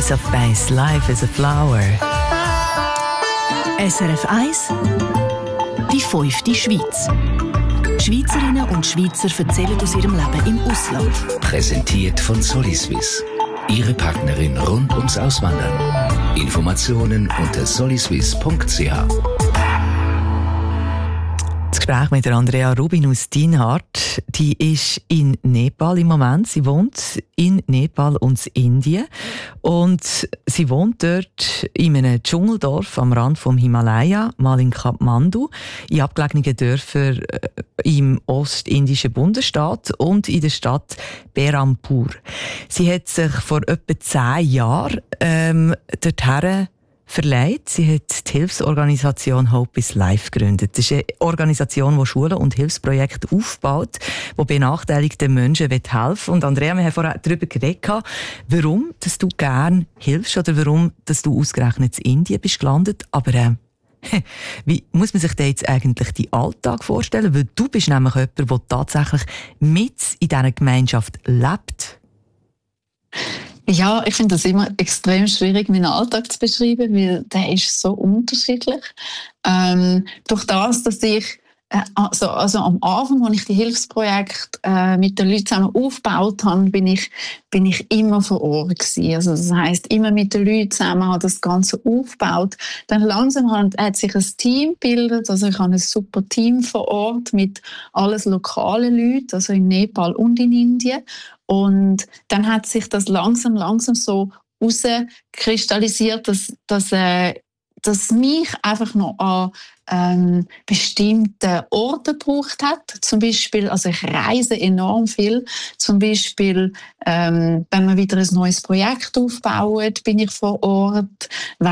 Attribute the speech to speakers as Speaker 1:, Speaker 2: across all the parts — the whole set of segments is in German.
Speaker 1: 1 auf 1, Life is a Flower.
Speaker 2: SRF 1, die 5. Schweiz. Schweizerinnen und Schweizer erzählen aus ihrem Leben im Ausland.
Speaker 3: Präsentiert von Soliswiss. Ihre Partnerin rund ums Auswandern. Informationen unter soliswiss.ch.
Speaker 1: Das Gespräch mit der Andrea Rubin aus Dinhardt, die ist in Nepal im Moment. Sie wohnt in Nepal und Indien. Und sie wohnt dort in einem Dschungeldorf am Rand vom Himalaya, mal in Kathmandu, in abgelegenen Dörfern im ostindischen Bundesstaat und in der Stadt Berhampur. Sie hat sich vor etwa 10 Jahren dorthin verleiht. Sie hat die Hilfsorganisation Hope is Life gegründet. Das ist eine Organisation, die Schulen und Hilfsprojekte aufbaut, die benachteiligten Menschen helfen will. Und Andrea, wir haben vorher darüber geredet, warum dass du gerne hilfst oder warum dass du ausgerechnet in Indien bist gelandet. Aber wie muss man sich da jetzt eigentlich den Alltag vorstellen? Weil du bist nämlich jemand, der tatsächlich mit in dieser Gemeinschaft lebt.
Speaker 4: Ja, ich finde das immer extrem schwierig, meinen Alltag zu beschreiben, weil der ist so unterschiedlich. Durch das, dass ich also am Anfang, als ich die Hilfsprojekte mit den Leuten zusammen aufgebaut habe, bin ich immer vor Ort gewesen. Also das heisst, immer mit den Leuten zusammen habe das Ganze aufgebaut. Dann langsam hat sich ein Team gebildet. Also ich habe ein super Team vor Ort mit alles lokalen Leuten, also in Nepal und in Indien. Und dann hat sich das langsam so herauskristallisiert, dass mich einfach noch an bestimmten Orten gebraucht hat. Zum Beispiel, also ich reise enorm viel. Zum Beispiel, wenn wir wieder ein neues Projekt aufbauen, bin ich vor Ort.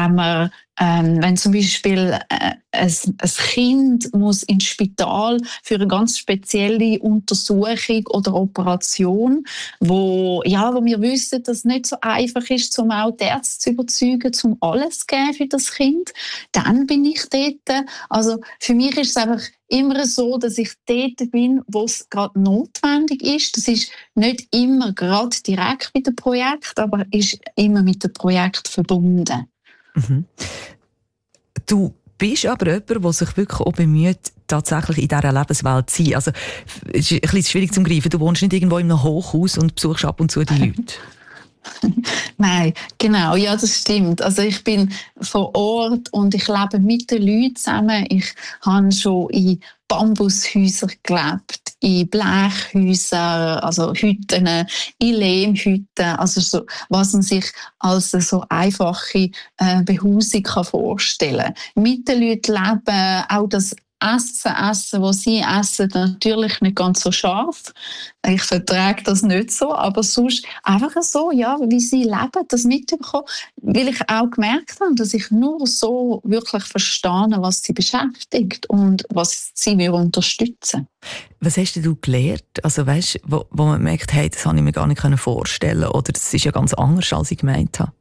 Speaker 4: Wenn zum Beispiel ein Kind muss ins Spital für eine ganz spezielle Untersuchung oder Operation, wo wir wissen, dass es nicht so einfach ist, um auch die Ärzte zu überzeugen, um alles zu geben für das Kind, dann bin ich dort. Also für mich ist es einfach immer so, dass ich dort bin, wo es gerade notwendig ist. Das ist nicht immer gerade direkt mit dem Projekt, aber ist immer mit dem Projekt verbunden.
Speaker 1: Mhm. Du bist aber jemand, der sich wirklich auch bemüht, tatsächlich in dieser Lebenswelt zu sein. Also, es ist ein bisschen schwierig zu greifen. Du wohnst nicht irgendwo in einem Hochhaus und besuchst ab und zu die Leute.
Speaker 4: Nein, genau, ja, das stimmt. Also ich bin vor Ort und ich lebe mit den Leuten zusammen. Ich habe schon in Bambushäusern gelebt, in Blechhäusern, also Hütten, in Lehmhütten, also so, was man sich als so einfache Behausung vorstellen kann. Mit den Leuten leben, auch das Essen, was sie essen, natürlich nicht ganz so scharf. Ich vertrage das nicht so, aber sonst einfach so, ja, wie sie leben, das mitbekommen, weil ich auch gemerkt habe, dass ich nur so wirklich verstehe, was sie beschäftigt und was sie mir unterstützen.
Speaker 1: Was hast du gelernt? Also weißt, wo man merkt, hey, das habe ich mir gar nicht vorstellen können oder das ist ja ganz anders, als ich gemeint habe.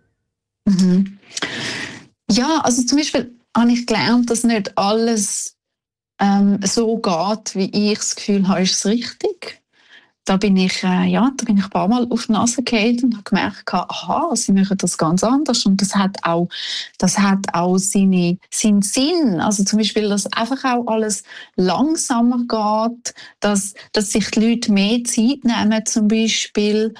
Speaker 4: Mhm. Ja, also zum Beispiel habe ich gelernt, dass nicht alles so geht, wie ich das Gefühl habe, ist es richtig. Da bin ich ein paar Mal auf die Nase gefallen und habe gemerkt, aha, sie machen das ganz anders und das hat auch seinen Sinn. Also zum Beispiel, dass einfach auch alles langsamer geht, dass sich die Leute mehr Zeit nehmen, zum Beispiel,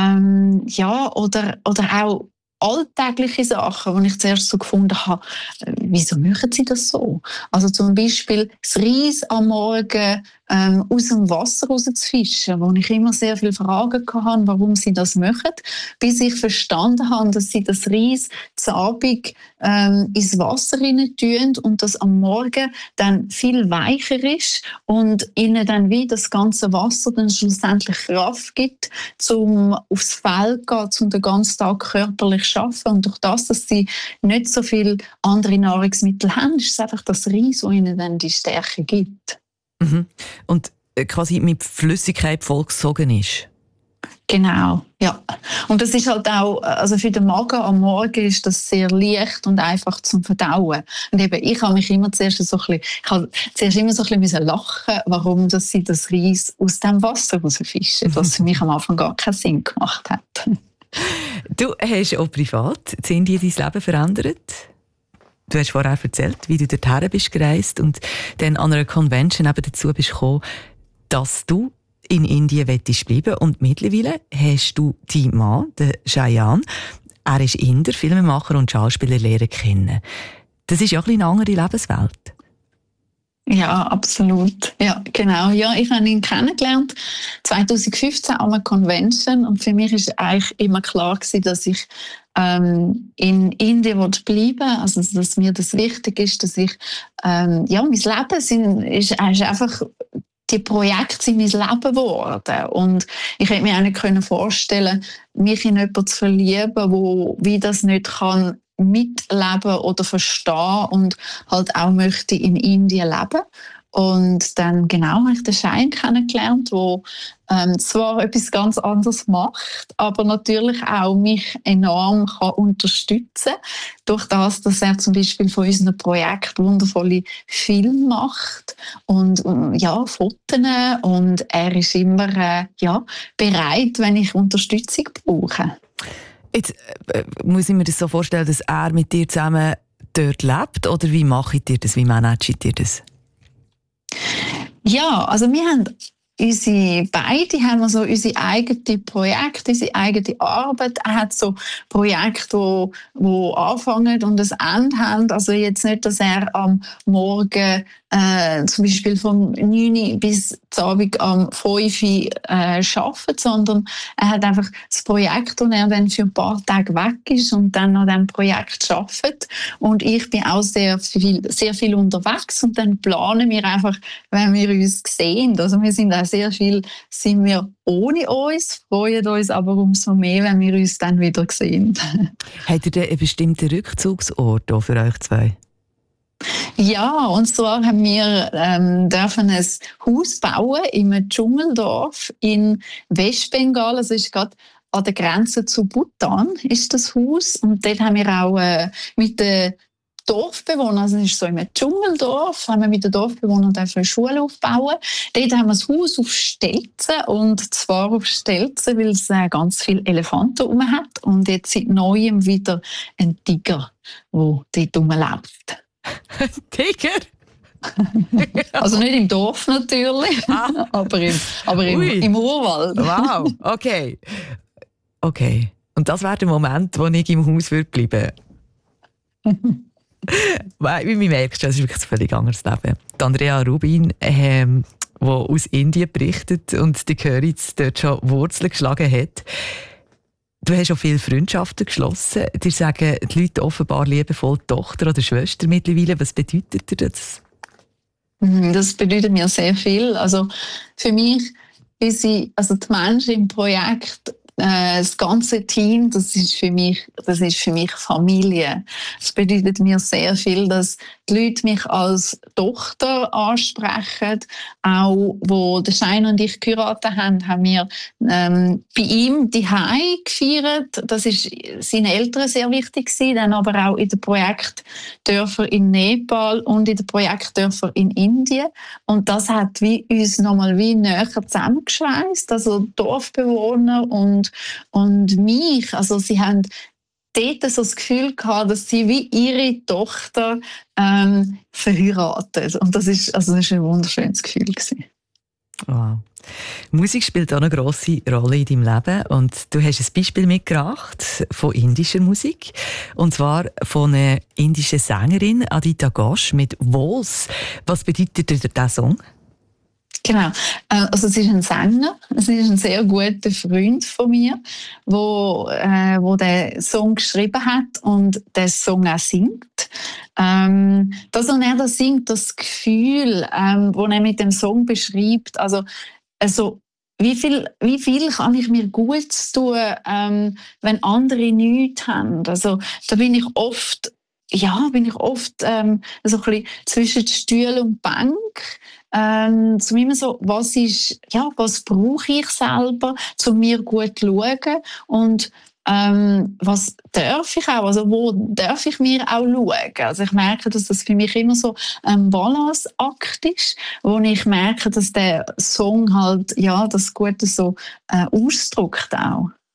Speaker 4: oder auch alltägliche Sachen, wo ich zuerst so gefunden habe, wieso machen sie das so? Also zum Beispiel das Reis am Morgen aus dem Wasser rauszufischen, wo ich immer sehr viele Fragen hatte, warum sie das machen, bis ich verstanden habe, dass sie das Reis zu Abend ins Wasser rein tun und das am Morgen dann viel weicher ist und ihnen dann wie das ganze Wasser dann schlussendlich Kraft gibt, um aufs Feld zu gehen, um den ganzen Tag körperlich zu arbeiten. Und durch das, dass sie nicht so viele andere Nahrungsmittel haben, ist es einfach das Reis, das ihnen dann die Stärke gibt.
Speaker 1: Mhm. Und quasi mit Flüssigkeit vollgesogen ist.
Speaker 4: Genau, ja. Und das ist halt auch, also für den Magen am Morgen ist das sehr leicht und einfach zum Verdauen. Und eben, ich habe mich immer zuerst immer so ein bisschen lachen, warum sie das Reis aus dem Wasser rausfischen, was für mich am Anfang gar keinen Sinn gemacht hat.
Speaker 1: Du hast auch privat in Indien dein Leben verändert. Du hast vorher erzählt, wie du dorthin bist gereist und dann an einer Convention eben dazu bist gekommen, dass du in Indien bleiben willst. Und mittlerweile hast du deinen Mann, den Cheyenne, er ist Inder, Filmemacher und Schauspieler, lernen kennen. Das ist ja ein eine andere Lebenswelt.
Speaker 4: Ja, absolut. Ja, genau. Ja, ich habe ihn kennengelernt 2015 an einer Convention und für mich ist eigentlich immer klar gewesen, dass ich in Indien bleiben will. Also, dass mir das wichtig ist, dass ich mein Leben ist einfach die Projekte sind mein Leben geworden. Und ich hätte mir auch nicht vorstellen können, mich in jemanden zu verlieben, wo wie das nicht kann mitleben oder verstehen und halt auch möchte in Indien leben. Und dann genau habe ich den Cheyenne kennengelernt, der zwar etwas ganz anderes macht, aber natürlich auch mich enorm kann unterstützen kann. Durch das, dass er zum Beispiel von unserem Projekt wundervolle Filme macht und Fotos. Und er ist immer bereit, wenn ich Unterstützung brauche.
Speaker 1: Jetzt muss ich mir das so vorstellen, dass er mit dir zusammen dort lebt? Oder wie macht ihr das? Wie managt ihr das?
Speaker 4: Ja, also wir haben beide haben so unsere eigenen Projekte, unsere eigene Arbeit. Er hat so Projekte, die anfangen und ein Ende haben. Also jetzt nicht, dass er am Morgen zum Beispiel vom 9 Uhr bis zum Abend am 5 Uhr arbeitet, sondern er hat einfach das Projekt, und er dann für ein paar Tage weg ist und dann an diesem Projekt arbeitet. Und ich bin auch sehr viel unterwegs und dann planen wir einfach, wenn wir uns sehen. Also wir sind auch sehr viel ohne uns, freuen uns aber umso mehr, wenn wir uns dann wieder sehen.
Speaker 1: Habt ihr denn einen bestimmten Rückzugsort für euch zwei?
Speaker 4: Ja, und zwar haben wir dürfen ein Haus bauen im Dschungeldorf in Westbengal. Das ist gerade an der Grenze zu Bhutan ist das Haus. Und dort haben wir auch mit den Dorfbewohnern, also es ist so im Dschungeldorf, haben wir mit den Dorfbewohnern eine Schule aufbauen. Dort haben wir das Haus auf Stelzen, und zwar auf Stelzen, weil es ganz viele Elefanten herum hat und jetzt seit Neuem wieder ein Tiger, der dort rumläuft.
Speaker 1: Tiger?
Speaker 4: Also nicht im Dorf natürlich, aber im Urwald.
Speaker 1: Wow, okay. Okay. Und das wäre der Moment, wo ich im Haus bleiben würde. Wie merkst du, das ist wirklich ein völlig anderes Leben. Die Andrea Rubin, die aus Indien berichtet und die Köritz dort schon Wurzeln geschlagen hat. Du hast auch viele Freundschaften geschlossen. Dir sagen die Leute offenbar liebevoll Tochter oder Schwester mittlerweile. Was bedeutet dir das?
Speaker 4: Das bedeutet mir sehr viel. Also für mich, die Menschen im Projekt, das ganze Team, das ist für mich Familie. Es bedeutet mir sehr viel, dass die Leute mich als Tochter ansprechen. Auch wo der Cheyenne und ich geheiratet haben wir bei ihm die Hause gefeiert. Das ist seinen Eltern sehr wichtig gewesen, dann aber auch in den Projektdörfern in Nepal und in den Projektdörfern in Indien. Und das hat uns nochmal näher zusammengeschweißt. Also Dorfbewohner und mich. Also sie haben dort so das Gefühl gehabt, dass sie wie ihre Tochter verheiratet. Und das ist ein wunderschönes Gefühl gewesen.
Speaker 1: Wow. Musik spielt auch eine grosse Rolle in deinem Leben. Und du hast ein Beispiel mitgebracht von indischer Musik. Und zwar von einer indischen Sängerin, Aditya Ghosh, mit «Waltz». Was bedeutet dieser Song?
Speaker 4: Genau. Also es ist ein Sänger, es ist ein sehr guter Freund von mir, wo den Song geschrieben hat und den Song auch singt. Das, und er das singt, das Gefühl, das er mit dem Song beschreibt, also wie viel kann ich mir gut tun, wenn andere nichts haben. Also da bin ich oft so ein bisschen zwischen Stuhl und Bank. Immer so, was brauche ich selber, um mir gut zu schauen, und was darf ich auch, also wo darf ich mir auch schauen. Also ich merke, dass das für mich immer so ein Balanceakt ist, wo ich merke, dass der Song halt das Gute so ausdrückt auch.